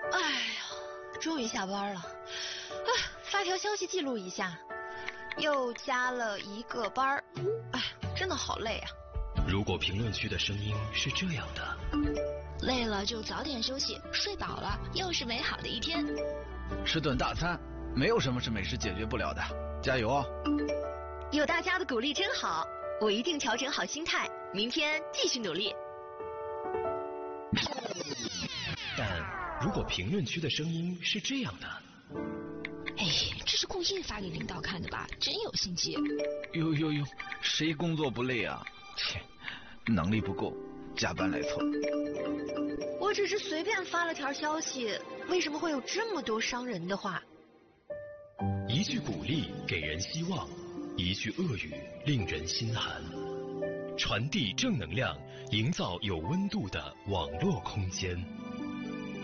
哎呀，终于下班了。发条消息记录一下，又加了1个班儿。哎，真的好累啊。 如果评论区的声音是这样的， 累了就早点休息，睡饱了又是美好的一天。 吃顿大餐，没有什么是美食解决不了的，加油哦！ 有大家的鼓励真好，我一定调整好心态，明天继续努力。 但如果评论区的声音是这样的， 哎，这是故意发给领导看的吧？真有心机。 哟，谁工作不累啊？切，能力不够，加班来凑。 我只是随便发了条消息，为什么会有这么多伤人的话？ 一句鼓励给人希望，一句恶语令人心寒。传递正能量，营造有温度的网络空间。